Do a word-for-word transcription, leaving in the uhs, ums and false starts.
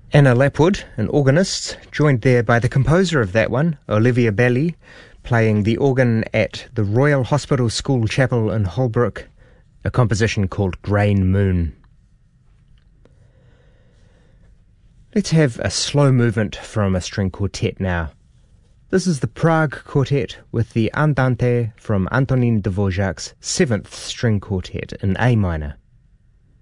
Anna Lapwood, an organist, joined there by the composer of that one, Olivia Belli, playing the organ at the Royal Hospital School Chapel in Holbrook, a composition called Grain Moon. Let's have a slow movement from a string quartet now. This is the Prague Quartet with the Andante from Antonin Dvorak's seventh string quartet in A minor.